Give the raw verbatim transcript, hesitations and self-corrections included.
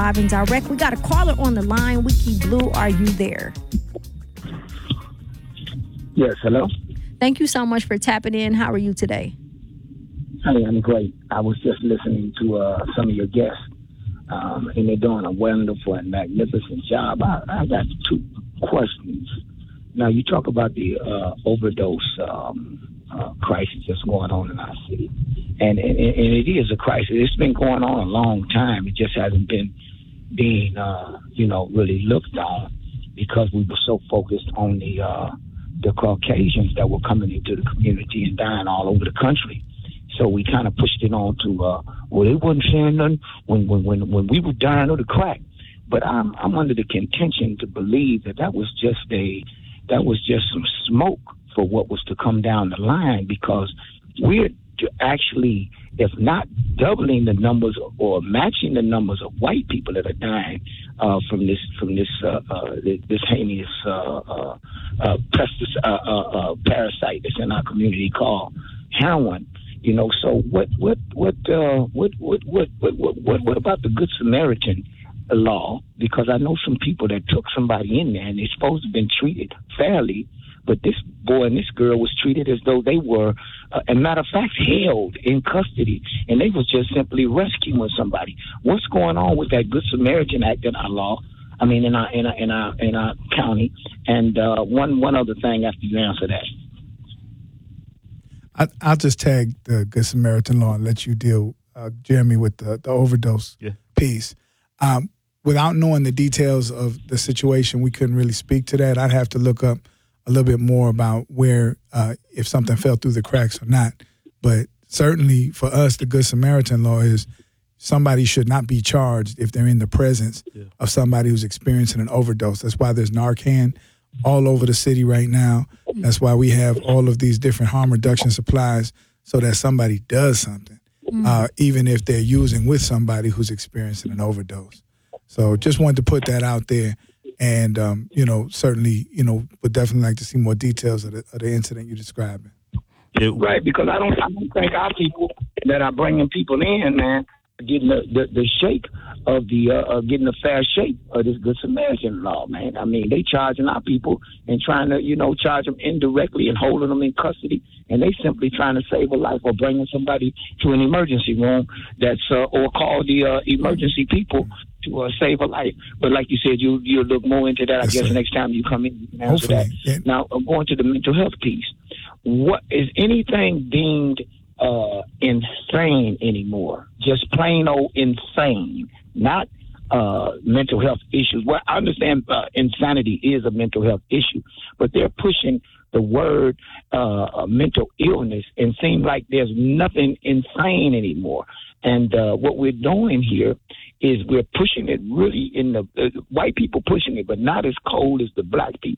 live and direct. We got a caller on the line. Wiki Blue, are you there? Yes, hello. Thank you so much for tapping in. How are you today? Hey, I'm great. I was just listening to uh, some of your guests, um, and they're doing a wonderful and magnificent job. I, I got two questions. Now, you talk about the uh, overdose um, uh, crisis that's going on in our city, and, and, and it is a crisis. It's been going on a long time. It just hasn't been being, uh, you know, really looked on because we were so focused on the uh, the Caucasians that were coming into the community and dying all over the country. So we kind of pushed it on to, uh, well, they wasn't saying nothing when, when, when, when we were dying of the crack. But I'm, I'm under the contention to believe that that was just a, that was just some smoke for what was to come down the line, because we're actually, if not doubling the numbers or matching the numbers of white people that are dying uh, from this from this uh, uh, this heinous uh, uh, uh, pestis- uh, uh, uh, parasite that's in our community called heroin. You know, so what what what uh, what, what what what what what about the Good Samaritan law? Because I know some people that took somebody in there and they're supposed to have been treated fairly, but this boy and this girl was treated as though they were, uh, as a matter of fact, held in custody, and they was just simply rescuing somebody. What's going on with that Good Samaritan Act in our law? I mean, in our in our in our, in our county. And uh, one one other thing after you answer that. I, I'll just tag the Good Samaritan law and let you deal, uh, Jeremy, with the, the overdose yeah. piece. Um, without knowing the details of the situation, we couldn't really speak to that. I'd have to look up a little bit more about where, uh, if something fell through the cracks or not. But certainly for us, the Good Samaritan law is somebody should not be charged if they're in the presence yeah. of somebody who's experiencing an overdose. That's why there's Narcan all over the city right now. That's why we have all of these different harm reduction supplies so that somebody does something, mm-hmm. uh, even if they're using with somebody who's experiencing an overdose. So just wanted to put that out there. And, um, you know, certainly, you know, would definitely like to see more details of the, of the incident you're describing. Right, because I don't, I don't think our people that are bringing people in, man, getting the, the, the shake of the uh, uh, getting a fair shake of this Good Samaritan law, man. I mean, they charging our people and trying to, you know, charge them indirectly and holding them in custody, and they simply trying to save a life or bringing somebody to an emergency room that's uh, or call the uh, emergency people to uh, save a life. But like you said, you you'll look more into that. I yes, guess sir. Next time you come in, you can answer Hopefully. that. Yeah. Now, I'm going to the mental health piece. What is anything deemed uh, insane anymore? Just plain old insane, not uh, mental health issues. Well, I understand uh, insanity is a mental health issue, but they're pushing the word uh, mental illness and seem like there's nothing insane anymore. And uh, what we're doing here is we're pushing it really in the uh, white people pushing it, but not as cold as the black people.